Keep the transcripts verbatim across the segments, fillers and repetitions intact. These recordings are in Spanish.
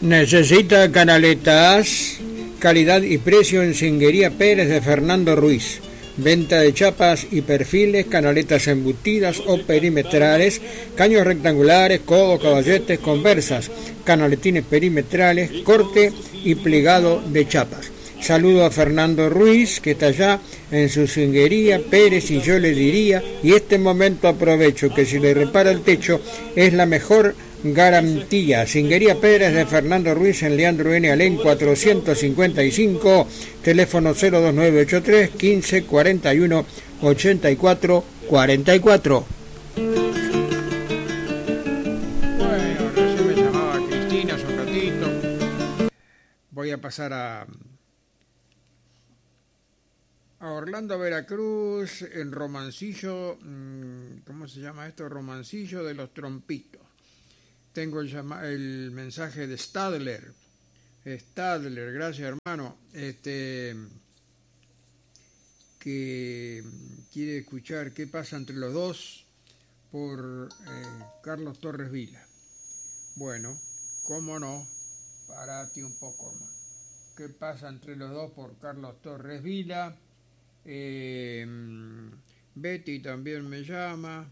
¿Necesita canaletas? Calidad y precio en Singuería Pérez de Fernando Ruiz. Venta de chapas y perfiles, canaletas embutidas o perimetrales, caños rectangulares, codos, caballetes, conversas, canaletines perimetrales, corte y plegado de chapas. Saludo a Fernando Ruiz, que está allá en su Singuería Pérez, y yo le diría, y este momento aprovecho, que si le repara el techo es la mejor garantía. Singuería Pérez de Fernando Ruiz en Leandro N. Alén cuatrocientos cincuenta y cinco, teléfono cero dos nueve ocho tres, quince, cuarenta y uno, ochenta y cuatro, cuarenta y cuatro. Bueno, recién me llamaba Cristina hace un ratito. Voy a pasar a, a Orlando, Veracruz, en Romancillo, ¿cómo se llama esto? Romancillo de los Trompitos. Tengo el, llama, el mensaje de Stadler. Stadler, gracias hermano. Este, que quiere escuchar qué pasa entre los dos por eh, Carlos Torres Vila. Bueno, cómo no, parate un poco, hermano. ¿Qué pasa entre los dos por Carlos Torres Vila? Eh, Betty también me llama.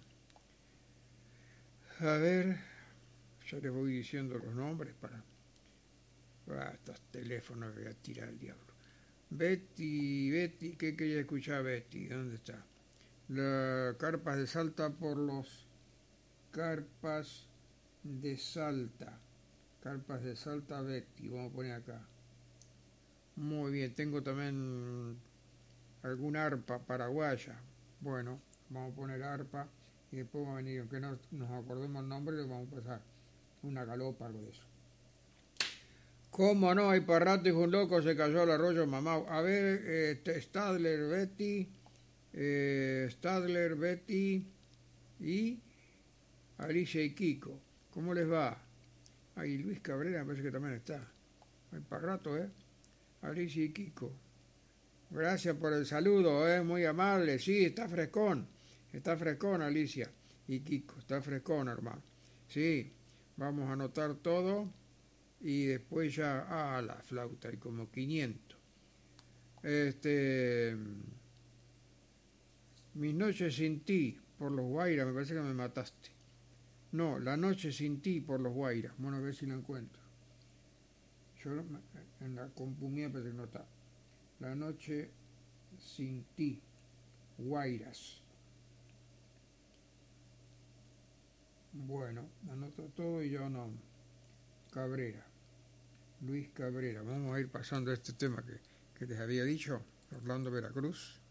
A ver. Ya les voy diciendo los nombres para... Ah, estos teléfonos voy a tirar al diablo. Betty, Betty, ¿qué quería escuchar Betty? ¿Dónde está? Las carpas de Salta por los... Carpas de Salta. Carpas de Salta Betty, vamos a poner acá. Muy bien, tengo también alguna arpa paraguaya. Bueno, vamos a poner arpa y después va a venir, aunque no nos acordemos el nombre, le vamos a pasar una galopa, algo de eso. ¿Cómo no? Hay para rato, hijo un loco, se cayó al arroyo Mamau. A ver, eh, Stadler, Betty, eh, Stadler, Betty y Alicia y Kiko. ¿Cómo les va? Ay, Luis Cabrera me parece que también está. Hay para rato, ¿eh? Alicia y Kiko. Gracias por el saludo, ¿eh? Muy amable. Sí, está frescón. Está frescón, Alicia y Kiko. Está frescón, hermano. Sí. Vamos a anotar todo y después ya... Ah, la flauta, hay como quinientos. Este... Mis noches sin ti, por los Guairas, me parece que me mataste. No, La noche sin ti, por los Guairas. Bueno, a ver si lo encuentro. Yo en la compu mía parece que no está. La noche sin ti, Guairas. Bueno, anoto todo y yo no. Cabrera, Luis Cabrera. Vamos a ir pasando a este tema que, que les había dicho, Orlando, Veracruz.